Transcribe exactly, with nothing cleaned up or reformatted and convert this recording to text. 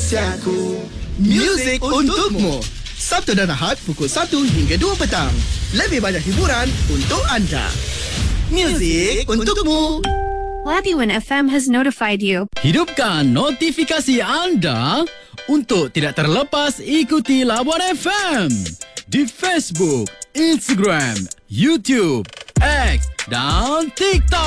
rahsiaku. Muzik untukmu. Sabtu dan Ahad pukul satu hingga dua petang. Lebih banyak hiburan untuk anda. Muzik untukmu. Labuan F M has notified you. Hidupkan notifikasi anda untuk tidak terlepas ikuti Labuan F M di Facebook, Instagram, YouTube, X dan TikTok.